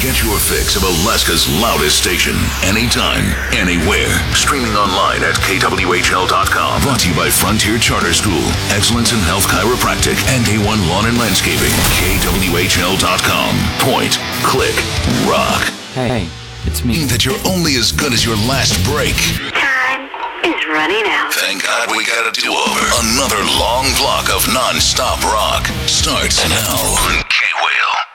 Get your fix of Alaska's loudest station, anytime, anywhere. Streaming online at kwhl.com. Brought to you by Frontier Charter School, Excellence in Health Chiropractic, and A1 Lawn and Landscaping. kwhl.com. Point, click, rock. Hey, it's me. That you're only as good as your last break. Time is running out. Thank God we got a do-over. Another long block of non-stop rock starts now on K-Whale.